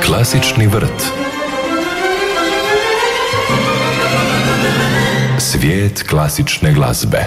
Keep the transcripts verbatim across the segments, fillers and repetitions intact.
Klasični vrt. Svijet klasične glazbe.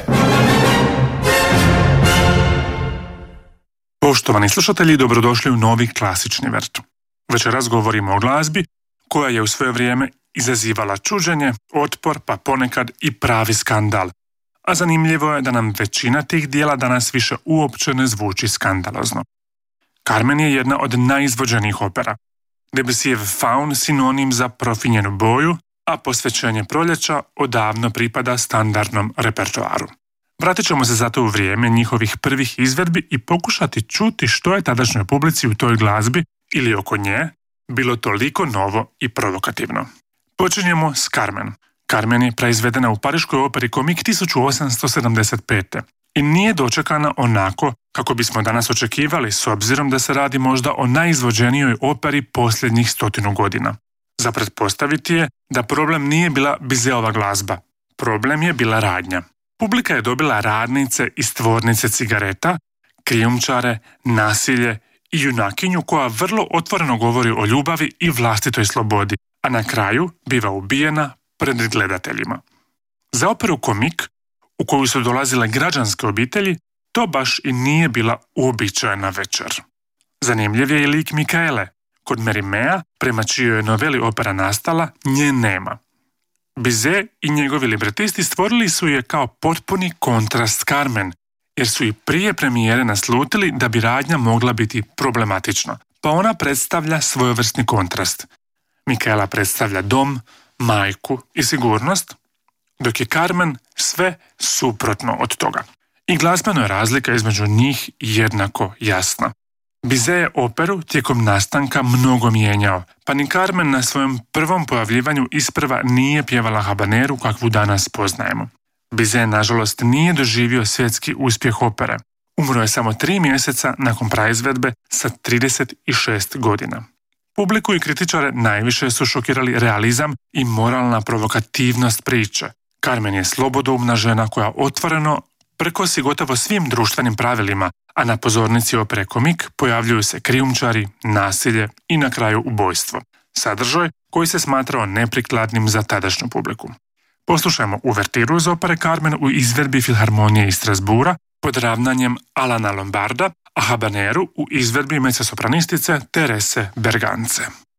Poštovani slušatelji, dobrodošli u novi Klasični vrt. Večeras govorimo o glazbi koja je u svoje vrijeme izazivala čuđenje, otpor, pa ponekad i pravi skandal. A zanimljivo je da nam većina tih dijela danas više uopće ne zvuči skandalozno. Carmen je jedna od najizvođenijih opera. Debussyjev Faun sinonim za profinjenu boju, a posvećenje proljeća odavno pripada standardnom repertoaru. Vratit ćemo se zato u vrijeme njihovih prvih izvedbi i pokušati čuti što je tadašnjoj publici u toj glazbi ili oko nje bilo toliko novo i provokativno. Počinjemo s Carmen. Carmen je proizvedena u pariškoj operi Comique tisuću osamsto sedamdeset pete. i nije dočekana onako kako bismo danas očekivali, s obzirom da se radi možda o najizvođenijoj operi posljednjih stotinu godina. Za pretpostaviti je da problem nije bila Bizetova glazba. Problem je bila radnja. Publika je dobila radnice iz tvornice cigareta, krijumčare, nasilje i junakinju koja vrlo otvoreno govori o ljubavi i vlastitoj slobodi, a na kraju biva ubijena pred gledateljima. Za operu Comique, u koju su dolazile građanske obitelji, to baš i nije bila uobičajena večer. Zanimljiv je i lik Mikaele. Kod Merimea, prema čijoj je noveli opera nastala, nje nema. Bizet i njegovi libretisti stvorili su je kao potpuni kontrast Carmen, jer su i prije premijere naslutili da bi radnja mogla biti problematična, pa ona predstavlja svojevrsni kontrast. Mikaela predstavlja dom, majku i sigurnost, dok je Carmen sve suprotno od toga. I glazbeno je razlika između njih jednako jasna. Bizet je operu tijekom nastanka mnogo mijenjao, pa ni Carmen na svojem prvom pojavljivanju isprva nije pjevala habaneru kakvu danas poznajemo. Bizet, nažalost, nije doživio svjetski uspjeh opere. Umro je samo tri mjeseca nakon praizvedbe sa trideset šest godina. Publiku i kritičare najviše su šokirali realizam i moralna provokativnost priče. Carmen je slobodoumna žena koja otvoreno prkosi gotovo svim društvenim pravilima, a na pozornici opere Comique pojavljuju se krijumčari, nasilje i na kraju ubojstvo. Sadržaj koji se smatrao neprikladnim za tadašnju publiku. Poslušajmo uvertiru iz opere Carmen u izvedbi Filharmonije iz Strasbourga pod ravnanjem Alana Lombarda, a habaneru u izvedbi mezzosopranistice Terese Bergance.